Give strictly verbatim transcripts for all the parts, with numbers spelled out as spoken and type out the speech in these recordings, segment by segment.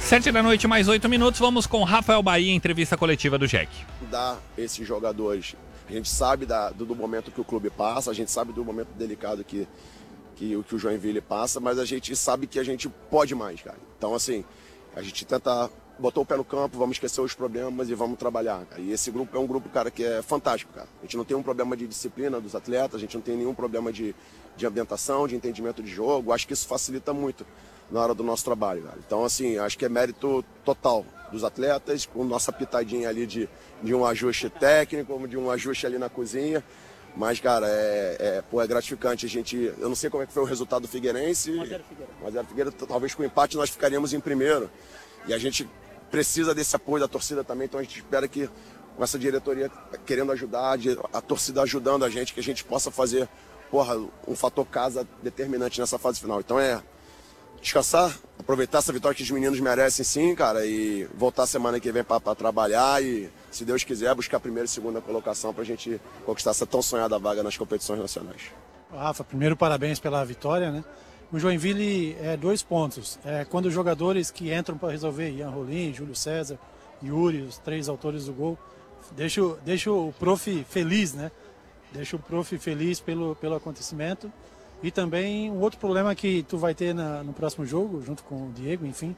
Sete da noite, mais oito minutos, vamos com Rafael Bahia, entrevista coletiva do Jack. Dá esses jogadores, a gente sabe da, do, do momento que o clube passa, a gente sabe do momento delicado que, que, que o Joinville passa, mas a gente sabe que a gente pode mais, cara. Então, assim, a gente tenta, botou o pé no campo, vamos esquecer os problemas e vamos trabalhar, cara. E esse grupo é um grupo, cara, que é fantástico, cara. A gente não tem um problema de disciplina dos atletas, a gente não tem nenhum problema de, de ambientação, de entendimento de jogo, acho que isso facilita muito na hora do nosso trabalho, cara. Então, assim, acho que é mérito total dos atletas, com nossa pitadinha ali de, de um ajuste técnico, de um ajuste ali na cozinha. Mas, cara, é, é, pô, é gratificante. A gente, eu não sei como é que foi o resultado do Figueirense, mas era Figueira. Mas era Figueira, talvez com empate nós ficaríamos em primeiro. E a gente precisa desse apoio da torcida também, então a gente espera que com essa diretoria querendo ajudar, a torcida ajudando a gente, que a gente possa fazer, porra, um fator casa determinante nessa fase final. Então é descansar, aproveitar essa vitória que os meninos merecem sim, cara, e voltar semana que vem para trabalhar e, se Deus quiser, buscar a primeira e segunda colocação para a gente conquistar essa tão sonhada vaga nas competições nacionais. Rafa, primeiro parabéns pela vitória, né? O Joinville é dois pontos. É quando os jogadores que entram para resolver, Ian Rolim, Júlio César, Yuri, os três autores do gol, deixa, deixa o prof feliz, né? Deixa o prof feliz pelo, pelo acontecimento. E também um outro problema que tu vai ter na, no próximo jogo, junto com o Diego, enfim,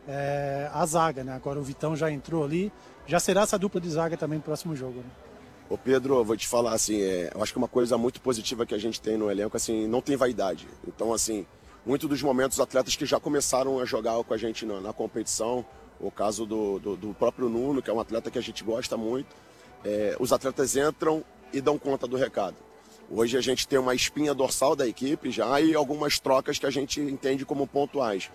é a zaga, né? Agora o Vitão já entrou ali, já será essa dupla de zaga também no próximo jogo, né? Ô Pedro, eu vou te falar assim, é, eu acho que uma coisa muito positiva que a gente tem no elenco, assim, não tem vaidade. Então, assim, muitos dos momentos, os atletas que já começaram a jogar com a gente na, na competição, o caso do, do, do próprio Nuno, que é um atleta que a gente gosta muito, é, os atletas entram e dão conta do recado. Hoje a gente tem uma espinha dorsal da equipe já e algumas trocas que a gente entende como pontuais.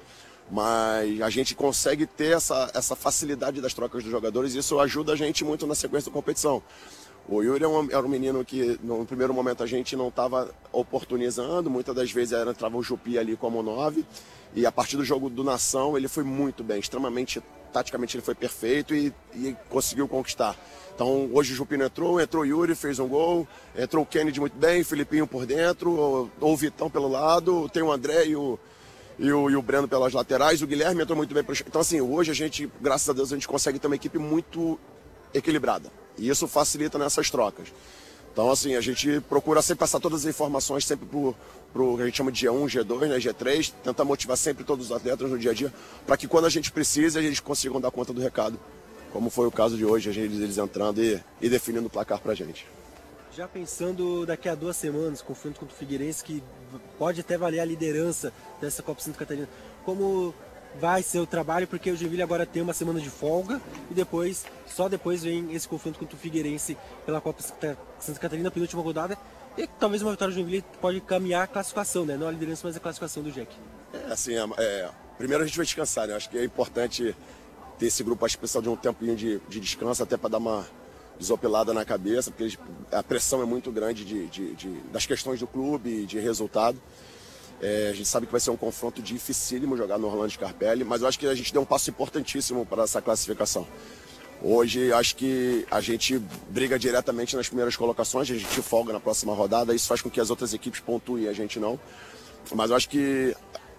Mas a gente consegue ter essa, essa facilidade das trocas dos jogadores e isso ajuda a gente muito na sequência da competição. O Yuri era um, era um menino que no primeiro momento a gente não estava oportunizando, muitas das vezes era, entrava o Jupi ali como nove, e a partir do jogo do Nação ele foi muito bem, extremamente, taticamente ele foi perfeito e, e conseguiu conquistar. Então hoje o Jupi não entrou, entrou o Yuri, fez um gol, entrou o Kennedy muito bem, o Filipinho por dentro, ou o Vitão pelo lado, tem o André e o, e o, e o Breno pelas laterais, o Guilherme entrou muito bem. Pro... Então assim, hoje a gente, graças a Deus, a gente consegue ter uma equipe muito equilibrada. E isso facilita nessas trocas. Então, assim, a gente procura sempre passar todas as informações sempre pro, pro que a gente chama de G um, G dois, né, G três, tentar motivar sempre todos os atletas no dia a dia, para que quando a gente precisa, a gente consiga dar conta do recado. Como foi o caso de hoje, a gente, eles entrando e, e definindo o placar pra gente. Já pensando daqui a duas semanas, confronto contra o Figueirense, que pode até valer a liderança dessa Copa Santa Catarina, como vai ser o trabalho, porque o Joinville agora tem uma semana de folga e depois, só depois vem esse confronto contra o Figueirense pela Copa Santa Catarina, penúltima rodada, e talvez uma vitória do Joinville pode caminhar a classificação, né? Não a liderança, mas a classificação do Jack. É, assim, é, é, primeiro a gente vai descansar, né? Acho que é importante ter esse grupo, acho que precisa de um tempinho de, de descanso, até para dar uma desopilada na cabeça, porque a pressão é muito grande de, de, de, das questões do clube, de resultado. É, a gente sabe que vai ser um confronto dificílimo jogar no Orlando Scarpelli, mas eu acho que a gente deu um passo importantíssimo para essa classificação. Hoje acho que a gente briga diretamente nas primeiras colocações, a gente folga na próxima rodada, isso faz com que as outras equipes pontuem e a gente não. Mas eu acho que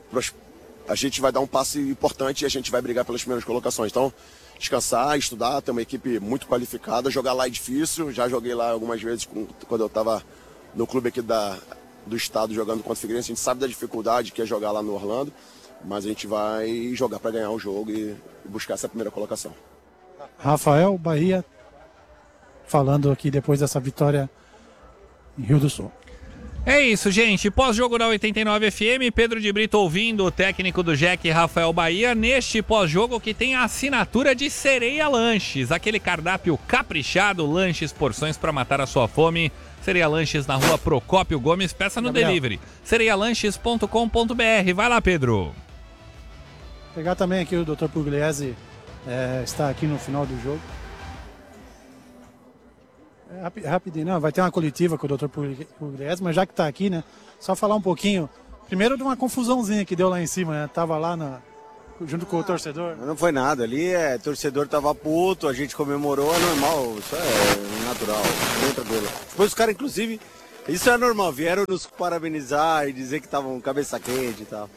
a gente vai dar um passo importante e a gente vai brigar pelas primeiras colocações. Então, descansar, estudar, ter uma equipe muito qualificada, jogar lá é difícil, já joguei lá algumas vezes com, quando eu estava no clube aqui da... do estado jogando contra o Figueirense, a gente sabe da dificuldade que é jogar lá no Orlando, mas a gente vai jogar para ganhar o jogo e buscar essa primeira colocação. Rafael Bahia, falando aqui depois dessa vitória em Rio do Sul. É isso, gente. Pós-jogo da oitenta e nove F M, Pedro de Brito ouvindo o técnico do Jack, Rafael Bahia, neste pós-jogo que tem a assinatura de Sereia Lanches, aquele cardápio caprichado, lanches, porções para matar a sua fome. Sereia Lanches na rua Procópio Gomes, peça no Gabriel. Delivery, sereia lanches ponto com ponto b r. Vai lá, Pedro. Vou pegar também aqui o doutor Pugliese, é, está aqui no final do jogo. É, rapi, rapidinho, não, vai ter uma coletiva com o doutor Pugliese, mas já que está aqui, né, só falar um pouquinho, primeiro de uma confusãozinha que deu lá em cima, né, tava lá na... junto com o torcedor. Não foi nada, ali é, o torcedor tava puto, a gente comemorou, é normal, isso é natural, bem tranquilo. Depois os caras, inclusive, isso é normal, vieram nos parabenizar e dizer que estavam cabeça quente e tal.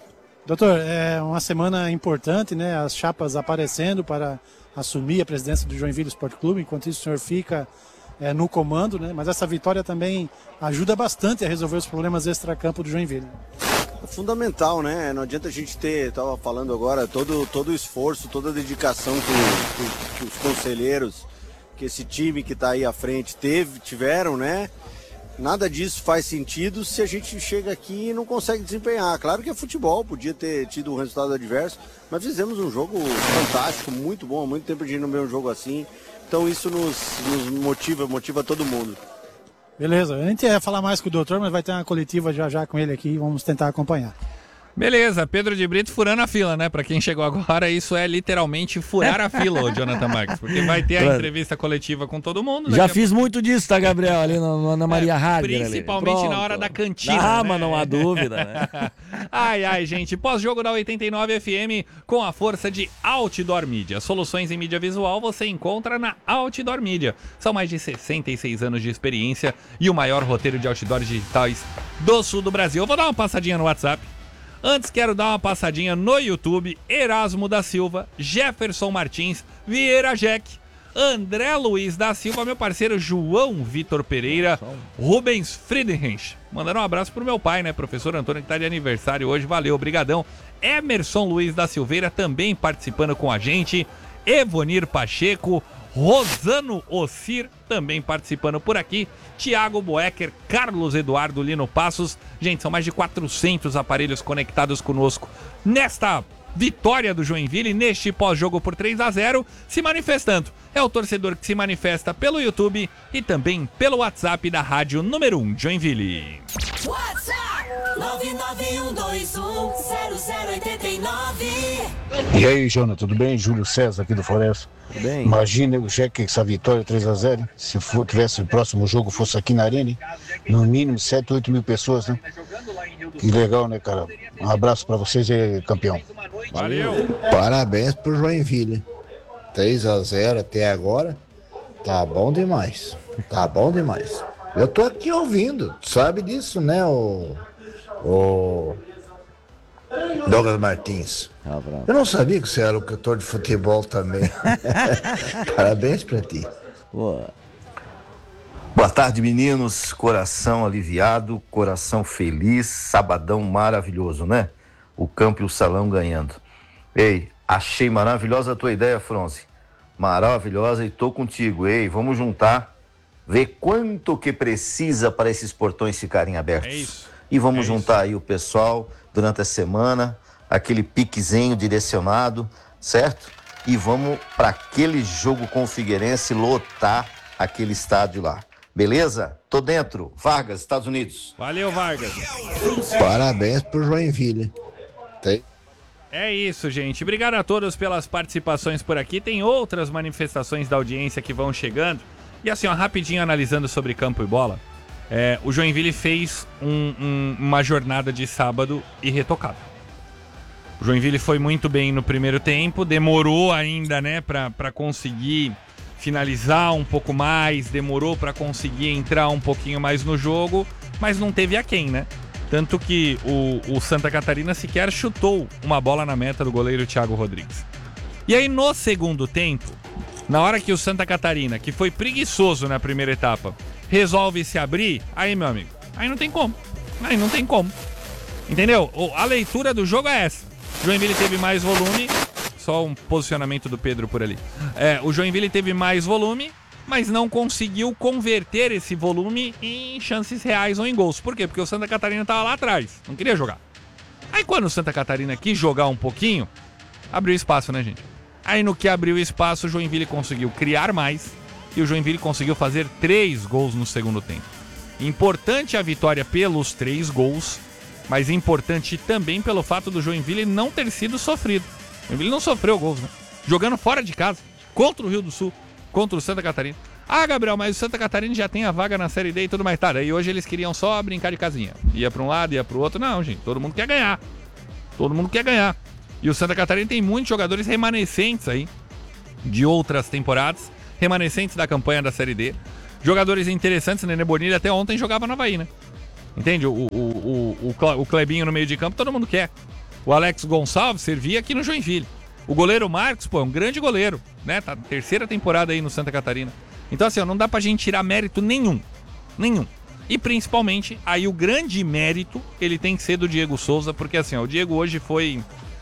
Doutor, é uma semana importante, né? As chapas aparecendo para assumir a presidência do Joinville Esporte Clube, enquanto isso o senhor fica é, no comando, né? Mas essa vitória também ajuda bastante a resolver os problemas extracampo do Joinville. É fundamental, né? Não adianta a gente ter, estava falando agora, todo, todo o esforço, toda a dedicação que, que, que os conselheiros, que esse time que está aí à frente teve, tiveram, né? Nada disso faz sentido se a gente chega aqui e não consegue desempenhar. Claro que é futebol, podia ter tido um resultado adverso, mas fizemos um jogo fantástico, muito bom. Há muito tempo a gente não vê um jogo assim. Então isso nos, nos motiva, motiva todo mundo. Beleza, a gente ia falar mais com o doutor, mas vai ter uma coletiva já já com ele aqui, vamos tentar acompanhar. Beleza, Pedro de Brito furando a fila, né? Pra quem chegou agora, isso é literalmente furar a fila, ô Jonathan Marques. Porque vai ter a Claro. entrevista coletiva com todo mundo. Já daqui a fiz muito disso, tá, Gabriel? Ali na na Ana Maria É, Hager. ali. principalmente Pronto. na hora da cantina, Ah, né? mas não há dúvida, né? Ai, ai, gente. Pós-jogo da oitenta e nove F M com a força de Outdoor Media. Soluções em mídia visual você encontra na Outdoor Media. São mais de sessenta e seis anos de experiência e o maior roteiro de outdoors digitais do sul do Brasil. Eu vou dar uma passadinha no WhatsApp. Antes, quero dar uma passadinha no YouTube. Erasmo da Silva, Jefferson Martins, Vieira Jack, André Luiz da Silva, meu parceiro João Vitor Pereira, Rubens Friedrich. Mandando um abraço pro meu pai, né? Professor Antônio, que tá de aniversário hoje. Valeu, brigadão. Emerson Luiz da Silveira também participando com a gente. Evonir Pacheco, Rosano Ossir também participando por aqui. Tiago Boecker, Carlos Eduardo Lino Passos. Gente, são mais de quatrocentos aparelhos conectados conosco nesta vitória do Joinville, neste pós-jogo por três a zero, se manifestando. É o torcedor que se manifesta pelo YouTube e também pelo WhatsApp da Rádio Número um Joinville. WhatsApp nove nove um dois um zero zero oito nove. E aí, Jona, tudo bem? Júlio César aqui do Floresta. Tudo bem? Imagina o Jack essa vitória três a zero. Se for, tivesse o próximo jogo fosse aqui na Arena, hein? No mínimo sete, oito mil pessoas, né? Que legal, né, cara? Um abraço pra vocês e campeão. Valeu! Parabéns pro Joinville. três a zero até agora. Tá bom demais. Tá bom demais. Eu tô aqui ouvindo. Sabe disso, né, o, o Douglas Martins? Ah, pronto. Eu não sabia que você era locutor de futebol também. Parabéns pra ti. Boa. Boa tarde, meninos. Coração aliviado, coração feliz, sabadão maravilhoso, né? O campo e o salão ganhando. Ei, achei maravilhosa a tua ideia, Fronze. Maravilhosa e tô contigo. Ei, vamos juntar, ver quanto que precisa para esses portões ficarem abertos. É isso. E vamos É juntar aí o pessoal durante a semana, aquele piquezinho direcionado, certo? E vamos para aquele jogo com o Figueirense lotar aquele estádio lá. Beleza? Tô dentro. Vargas, Estados Unidos. Valeu, Vargas! Parabéns pro Joinville. Tem... É isso, gente. Obrigado a todos pelas participações por aqui. Tem outras manifestações da audiência que vão chegando. E assim, ó, rapidinho analisando sobre campo e bola. É, o Joinville fez um, um, uma jornada de sábado irretocável. O Joinville foi muito bem no primeiro tempo. Demorou ainda, né, pra, pra conseguir finalizar um pouco mais. Demorou pra conseguir entrar um pouquinho mais no jogo. Mas não teve a quem, né? Tanto que o, o Santa Catarina sequer chutou uma bola na meta do goleiro Thiago Rodrigues. E aí no segundo tempo, na hora que o Santa Catarina, que foi preguiçoso na primeira etapa, resolve se abrir, aí, meu amigo, aí não tem como. Aí não tem como. Entendeu? A leitura do jogo é essa. O Joinville teve mais volume, só um posicionamento do Pedro por ali. É, o Joinville teve mais volume, mas não conseguiu converter esse volume em chances reais ou em gols. Por quê? Porque o Santa Catarina estava lá atrás, não queria jogar. Aí quando o Santa Catarina quis jogar um pouquinho, abriu espaço, né, gente? Aí no que abriu espaço, o Joinville conseguiu criar mais e o Joinville conseguiu fazer três gols no segundo tempo. Importante a vitória pelos três gols, mas importante também pelo fato do Joinville não ter sido sofrido. O Joinville não sofreu gols, né? Jogando fora de casa, contra o Rio do Sul, contra o Santa Catarina. Ah, Gabriel, mas o Santa Catarina já tem a vaga na Série D e tudo mais. Tá, daí hoje eles queriam só brincar de casinha. Ia pra um lado, ia pro outro. Não, gente, todo mundo quer ganhar. Todo mundo quer ganhar. E o Santa Catarina tem muitos jogadores remanescentes aí, de outras temporadas, remanescentes da campanha da Série D. Jogadores interessantes, Nenê Bonilha até ontem jogava no Avaí, né? Entende? O, o, o, o, o Clebinho no meio de campo, todo mundo quer. O Alex Gonçalves servia aqui no Joinville. O goleiro Marcos, pô, é um grande goleiro, né? Tá na terceira temporada aí no Santa Catarina. Então, assim, ó, não dá pra gente tirar mérito nenhum. Nenhum. E principalmente, aí o grande mérito, ele tem que ser do Diego Souza, porque assim, ó, o Diego hoje foi...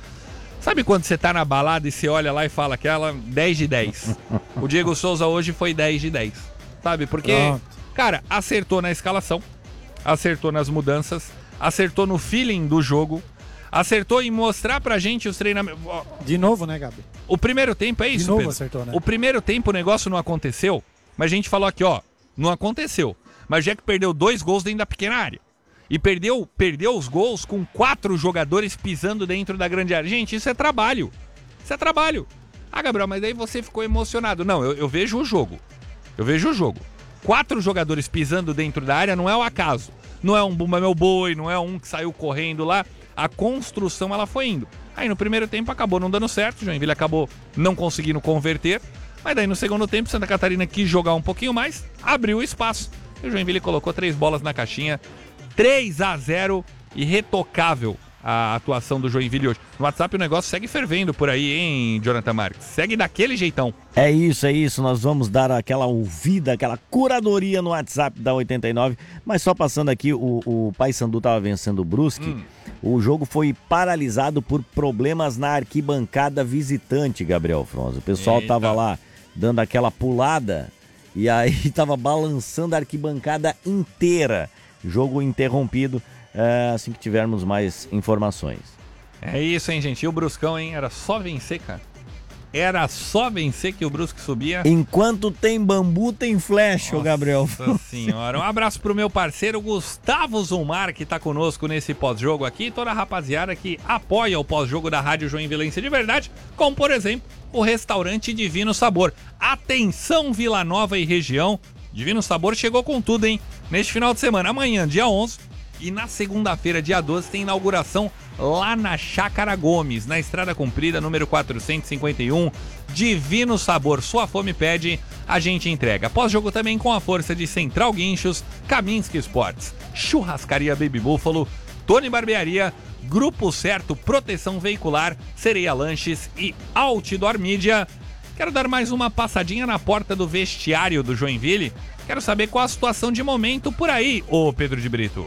Sabe quando você tá na balada e você olha lá e fala aquela dez de dez? O Diego Souza hoje foi dez de dez, sabe? Porque, Pronto. cara, acertou na escalação, acertou nas mudanças, acertou no feeling do jogo, acertou em mostrar pra gente os treinamentos... De novo, né, Gabi? O primeiro tempo é isso, De novo Pedro. acertou, né? O primeiro tempo o negócio não aconteceu, mas a gente falou aqui, ó, não aconteceu. Mas o Jack perdeu dois gols dentro da pequena área. E perdeu, perdeu os gols com quatro jogadores pisando dentro da grande área. Gente, isso é trabalho. Isso é trabalho. Ah, Gabriel, mas daí você ficou emocionado. Não, eu, eu vejo o jogo. Eu vejo o jogo. Quatro jogadores pisando dentro da área não é o acaso. Não é um Bumba Meu Boi, não é um que saiu correndo lá. A construção, ela foi indo. Aí no primeiro tempo acabou não dando certo. O Joinville acabou não conseguindo converter. Mas daí no segundo tempo, Santa Catarina quis jogar um pouquinho mais, abriu o espaço. E o Joinville colocou três bolas na caixinha. três a zero, irretocável a atuação do Joinville hoje. No WhatsApp o negócio segue fervendo por aí, hein, Jonathan Marques? Segue daquele jeitão. É isso, é isso. Nós vamos dar aquela ouvida, aquela curadoria no WhatsApp da oitenta e nove. Mas só passando aqui, o, o Paysandu estava vencendo o Brusque. Hum. O jogo foi paralisado por problemas na arquibancada visitante, Gabriel Fronza. O pessoal Eita. tava lá dando aquela pulada e aí tava balançando a arquibancada inteira. Jogo interrompido, é, assim que tivermos mais informações. É isso, hein, gente? E o Bruscão, hein? Era só vencer, cara. Era só vencer que o Brusque subia. Enquanto tem bambu, tem flecha, o Gabriel. Nossa senhora. Um abraço pro meu parceiro Gustavo Zumar, que tá conosco nesse pós-jogo aqui. E toda a rapaziada que apoia o pós-jogo da Rádio Joinvilense de verdade, como, por exemplo, o restaurante Divino Sabor. Atenção, Vila Nova e região. Divino Sabor chegou com tudo, hein? Neste final de semana, amanhã, dia onze, e na segunda-feira, dia doze, tem inauguração lá na Chácara Gomes, na Estrada Comprida, número quatrocentos e cinquenta e um. Divino Sabor, sua fome pede, a gente entrega. Pós-jogo também com a força de Central Guinchos, Kaminski Sports, Churrascaria Baby Búfalo, Tony Barbearia, Grupo Certo, Proteção Veicular, Sereia Lanches e Outdoor Mídia. Quero dar mais uma passadinha na porta do vestiário do Joinville. Quero saber qual a situação de momento por aí, ô Pedro de Brito.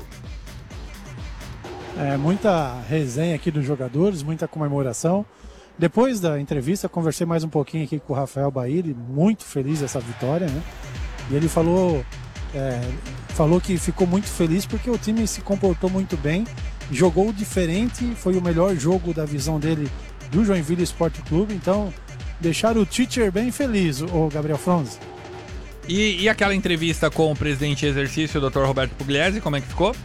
É, muita resenha aqui dos jogadores, muita comemoração. Depois da entrevista, conversei mais um pouquinho aqui com o Rafael Bailly, muito feliz dessa vitória, né? E ele falou, é, falou que ficou muito feliz porque o time se comportou muito bem, jogou diferente, foi o melhor jogo da visão dele do Joinville Esporte Clube, então deixaram o teacher bem feliz, o Gabriel Fronza. E, e aquela entrevista com o presidente em exercício, o doutor Roberto Pugliese, como é que ficou?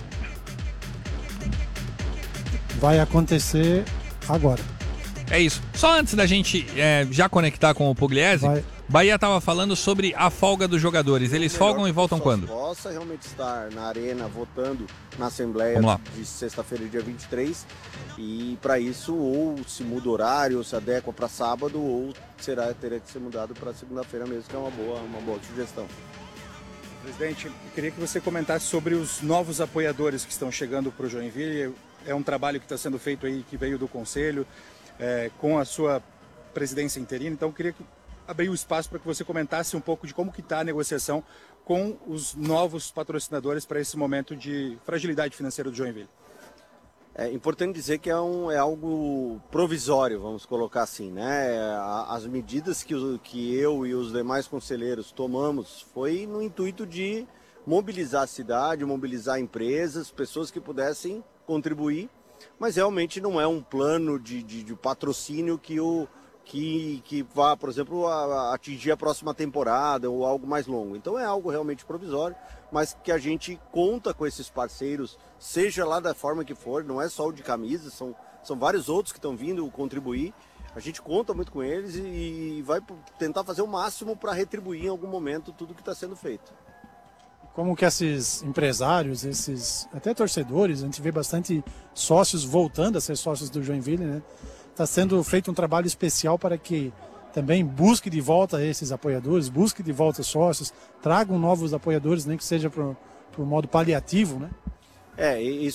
Vai acontecer agora. É isso. Só antes da gente é, já conectar com o Pugliese, Vai. Bahia estava falando sobre a folga dos jogadores. Eles folgam e voltam quando? Possa realmente estar na arena votando na Assembleia de sexta-feira, dia vinte e três. E para isso, ou se muda o horário, ou se adequa para sábado, ou será, terá que ser mudado para segunda-feira mesmo, que é uma boa, uma boa sugestão. Presidente, eu queria que você comentasse sobre os novos apoiadores que estão chegando para o Joinville. É um trabalho que está sendo feito aí, que veio do Conselho, é, com a sua presidência interina. Então, eu queria que, abrir o espaço para que você comentasse um pouco de como que está a negociação com os novos patrocinadores para esse momento de fragilidade financeira do Joinville. É importante dizer que é, um, é algo provisório, vamos colocar assim, né? As medidas que, que eu e os demais conselheiros tomamos foi no intuito de mobilizar a cidade, mobilizar empresas, pessoas que pudessem contribuir, mas realmente não é um plano de, de, de patrocínio que, o, que, que vá, por exemplo, a, a atingir a próxima temporada ou algo mais longo. Então é algo realmente provisório, mas que a gente conta com esses parceiros, seja lá da forma que for, não é só o de camisa, são, são vários outros que estão vindo contribuir. A gente conta muito com eles e, e vai tentar fazer o máximo para retribuir em algum momento tudo que está sendo feito. Como que esses empresários, esses até torcedores, a gente vê bastante sócios voltando a ser sócios do Joinville, né? Está sendo feito um trabalho especial para que também busque de volta esses apoiadores, busque de volta sócios, tragam novos apoiadores, nem que seja por, por modo paliativo, né? É, isso